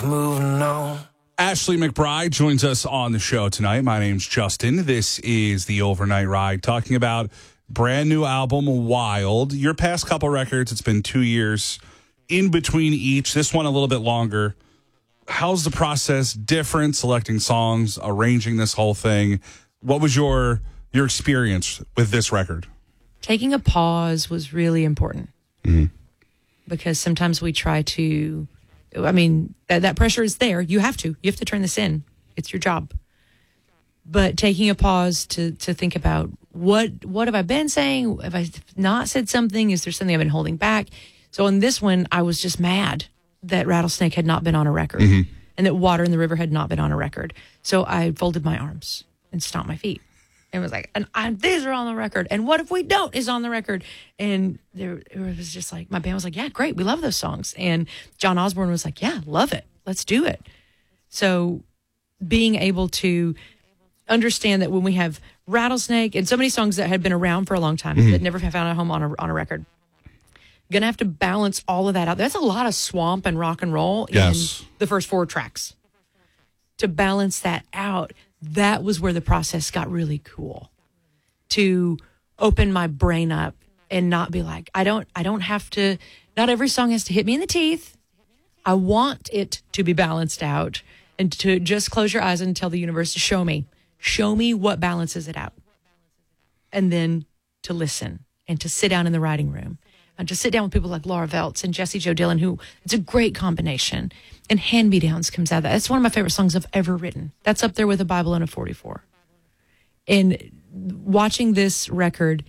Moving on. Ashley McBride joins us on the show tonight. My name's Justin. This is the Overnight Ride, talking about brand new album, Wild. Your past couple records, it's been 2 years in between each. This one a little bit longer. How's the process different, selecting songs, arranging this whole thing? What was your experience with this record? Taking a pause was really important because sometimes we try to, that pressure is there. You have to turn this in. It's your job. But taking a pause to think about what have I been saying? Have I not said something? Is there something I've been holding back? So on this one, I was just mad that Rattlesnake had not been on a record and that Water in the River had not been on a record. So I folded my arms and stomped my feet. And was like, these are on the record. And What If We Don't is on the record. And it was just like, my band was like, yeah, great. We love those songs. And John Osborne was like, yeah, love it. Let's do it. So being able to understand that when we have Rattlesnake and so many songs that had been around for a long time that never have found a home on a record, going to have to balance all of that out. That's a lot of swamp and rock and roll in the first 4 tracks. To balance that out, that was where the process got really cool. To open my brain up and not be like, I don't have to, not every song has to hit me in the teeth. I want it to be balanced out and to just close your eyes and tell the universe to show me what balances it out. And then to listen and to sit down in the writing room and to sit down with people like Laura Veltz and Jessie Jo Dillon, who it's a great combination. And Hand Me Downs comes out of that. That's one of my favorite songs I've ever written. That's up there with a Bible and a 44. And watching this record,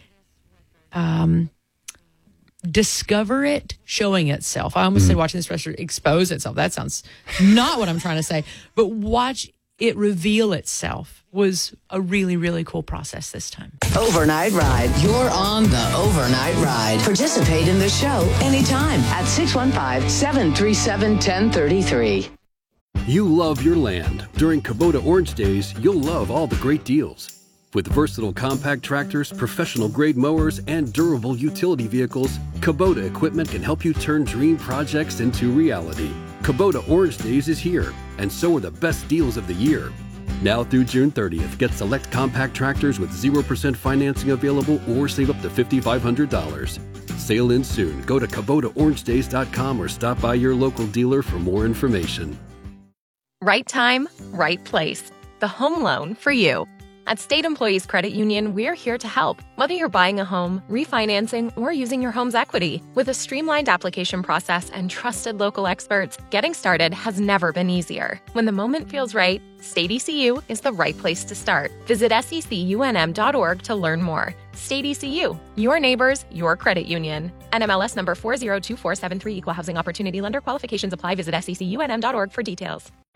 discover it, showing itself. I almost said watching this record expose itself. That sounds not what I'm trying to say. But watch it reveal itself was a really, really cool process this time. Overnight Ride. You're on the Overnight Ride. Participate in the show anytime at 615-737-1033. You love your land. During Kubota Orange Days, you'll love all the great deals. With versatile compact tractors, professional-grade mowers, and durable utility vehicles, Kubota equipment can help you turn dream projects into reality. Kubota Orange Days is here, and so are the best deals of the year. Now through June 30th, get select compact tractors with 0% financing available or save up to $5,500. Sale ends soon. Go to KubotaOrangeDays.com or stop by your local dealer for more information. Right time, right place. The home loan for you. At State Employees Credit Union, we're here to help. Whether you're buying a home, refinancing, or using your home's equity. With a streamlined application process and trusted local experts, getting started has never been easier. When the moment feels right, State ECU is the right place to start. Visit secunm.org to learn more. State ECU, your neighbors, your credit union. NMLS number 402473, Equal Housing Opportunity Lender. Qualifications apply. Visit secunm.org for details.